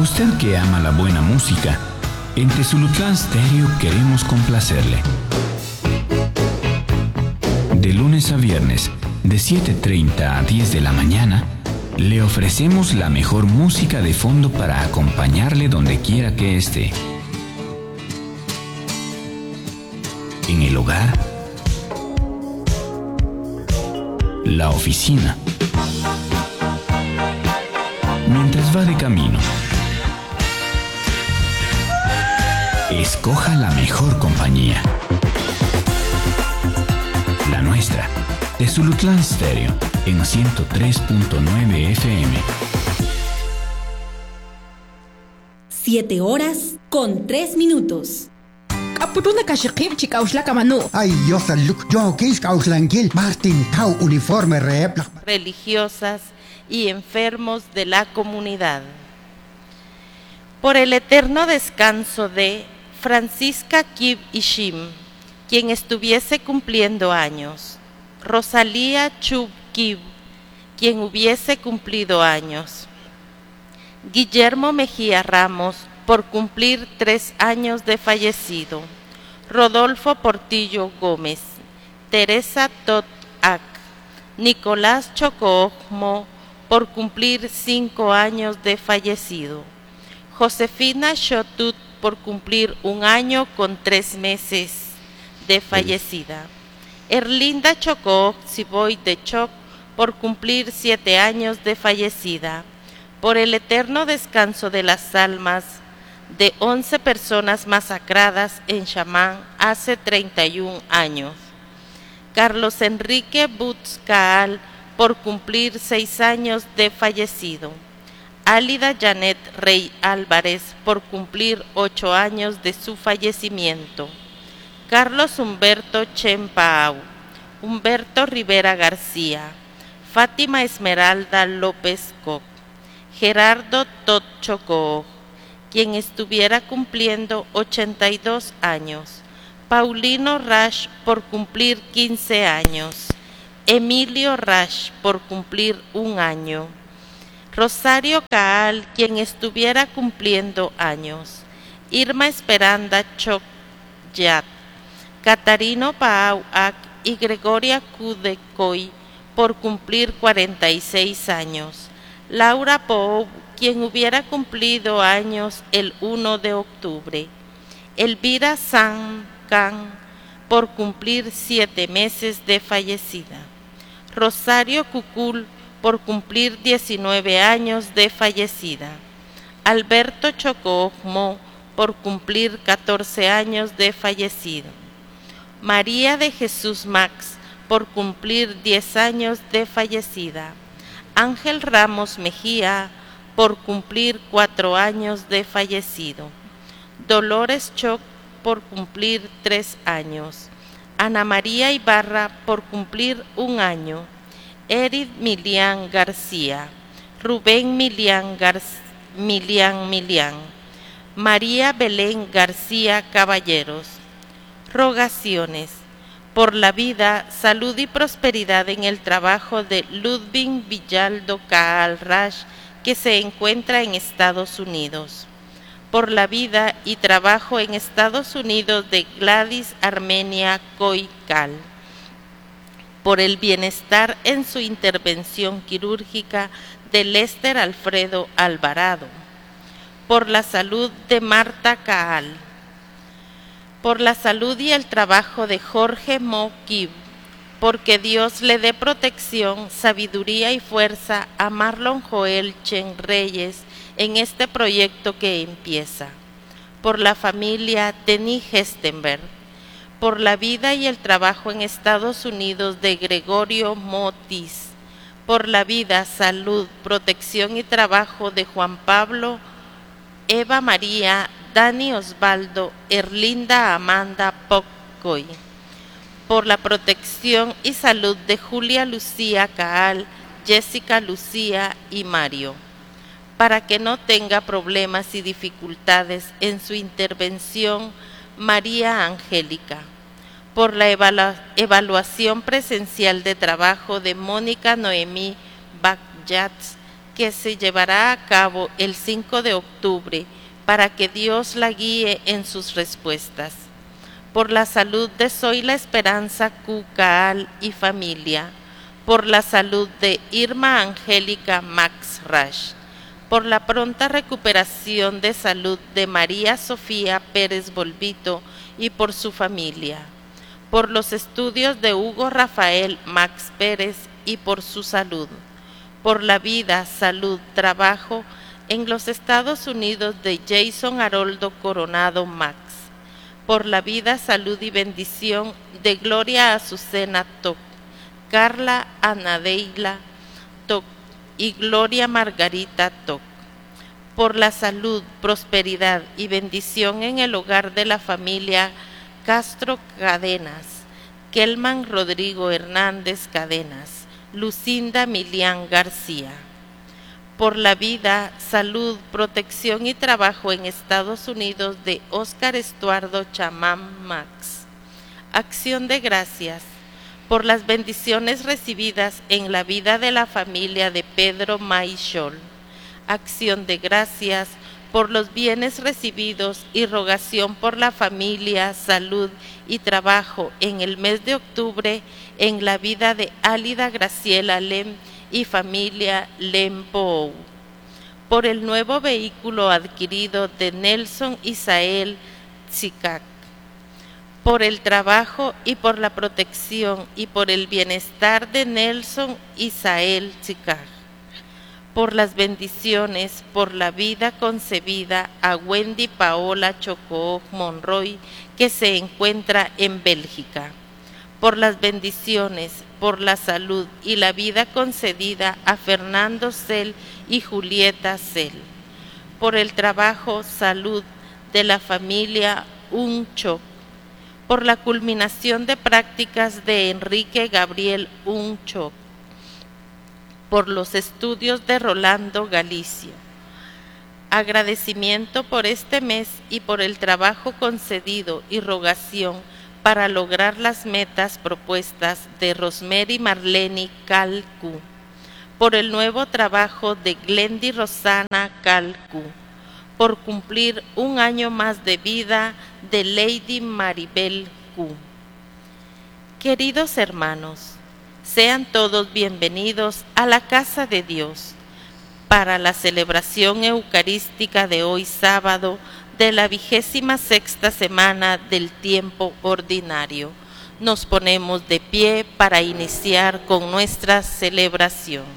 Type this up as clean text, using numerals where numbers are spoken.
usted que ama la buena música, en Tezulutlán Stereo queremos complacerle. De lunes a viernes, de 7:30 a 10 de la mañana, le ofrecemos la mejor música de fondo para acompañarle donde quiera que esté. En el hogar, la oficina, mientras va de camino. Escoja la mejor compañía. La nuestra, Tezulutlán Stereo, en 103.9 FM. 7:03. Apuruna kashqib chikaushla manu. Ay, yo saluk, yo quis causlangil, Martin Tau uniforme repla. Religiosas y enfermos de la comunidad. Por el eterno descanso de Francisca Kib Ishim, quien estuviese cumpliendo años. Rosalía Chub Kib, quien hubiese cumplido años. Guillermo Mejía Ramos, por cumplir 3 años de fallecido. Rodolfo Portillo Gómez. Teresa Tot Ac. Nicolás Chocomo, por cumplir 5 años de fallecido. Josefina Shotut, por cumplir 1 año con 3 meses de fallecida. Erlinda Chocó Siboy de Choc, por cumplir 7 años de fallecida. Por el eterno descanso de las almas de 11 personas masacradas en Chamán hace 31 años. Carlos Enrique Butz Caal, por cumplir 6 años de fallecido. Álida Janet Rey Álvarez, por cumplir 8 años de su fallecimiento. Carlos Humberto Chempaau, Humberto Rivera García, Fátima Esmeralda López Coc, Gerardo Tot Chocó, quien estuviera cumpliendo 82 años. Paulino Rash, por cumplir 15 años. Emilio Rash, por cumplir 1 año. Rosario Caal, quien estuviera cumpliendo años. Irma Esperanda Chocyat, Catarino Paau Ac y Gregoria Cudecoy, por cumplir 46 años. Laura Pou, quien hubiera cumplido años el 1 de octubre. Elvira San Can, por cumplir 7 meses de fallecida. Rosario Cucul, por cumplir 19 años de fallecida. Alberto Chocomo, por cumplir 14 años de fallecido. María de Jesús Max, por cumplir 10 años de fallecida. Ángel Ramos Mejía, por cumplir 4 años de fallecido. Dolores Choc, por cumplir 3 años. Ana María Ibarra, por cumplir 1 año. Eric Milian García. Rubén Milian Milian. María Belén García Caballeros. Rogaciones por la vida, salud y prosperidad en el trabajo de Ludwig Villaldo Caal Rash, que se encuentra en Estados Unidos. Por la vida y trabajo en Estados Unidos de Gladys Armenia Coical. Por el bienestar en su intervención quirúrgica de Lester Alfredo Alvarado. Por la salud de Marta Caal. Por la salud y el trabajo de Jorge Moquib, porque Dios le dé protección, sabiduría y fuerza a Marlon Joel Chen Reyes en este proyecto que empieza. Por la familia Denis Hestenberg. Por la vida y el trabajo en Estados Unidos de Gregorio Motis. Por la vida, salud, protección y trabajo de Juan Pablo, Eva María, Dani Osvaldo, Erlinda Amanda Poccoy. Por la protección y salud de Julia Lucía Caal, Jessica Lucía y Mario. Para que no tenga problemas y dificultades en su intervención, María Angélica. Por la evaluación presencial de trabajo de Mónica Noemí Bakyats, que se llevará a cabo el 5 de octubre para que Dios la guíe en sus respuestas. Por la salud de Soy la Esperanza Cucaal y familia, por la salud de Irma Angélica Max Rash, por la pronta recuperación de salud de María Sofía Pérez Bolvito y por su familia, por los estudios de Hugo Rafael Max Pérez y por su salud, por la vida, salud, trabajo en los Estados Unidos de Jason Haroldo Coronado Max, por la vida, salud y bendición de Gloria Azucena Toc, Carla Anadeila Toc y Gloria Margarita Toc, por la salud, prosperidad y bendición en el hogar de la familia Castro Cadenas, Kelman Rodrigo Hernández Cadenas, Lucinda Milián García, por la vida, salud, protección y trabajo en Estados Unidos de Óscar Estuardo Chamán Max. Acción de gracias por las bendiciones recibidas en la vida de la familia de Pedro Maichol. Acción de gracias por los bienes recibidos y rogación por la familia, salud y trabajo en el mes de octubre en la vida de Álida Graciela Lem y familia Lempo, por el nuevo vehículo adquirido de Nelson Isael Tzicac, por el trabajo y por la protección y por el bienestar de Nelson Isael Tzicac, por las bendiciones, por la vida concebida a Wendy Paola Chocó Monroy, que se encuentra en Bélgica, por las bendiciones, por la salud y la vida concedida a Fernando Cel y Julieta Cel, por el trabajo, salud de la familia Unchoc, por la culminación de prácticas de Enrique Gabriel Unchoc, por los estudios de Rolando Galicio. Agradecimiento por este mes y por el trabajo concedido y rogación para lograr las metas propuestas de Rosemary Marlene Calcu, por el nuevo trabajo de Glendy Rosana Calcu, por cumplir un año más de vida de Lady Maribel Q. Queridos hermanos, sean todos bienvenidos a la casa de Dios para la celebración eucarística de hoy sábado de la 26ª semana del tiempo ordinario. Nos ponemos de pie para iniciar con nuestra celebración.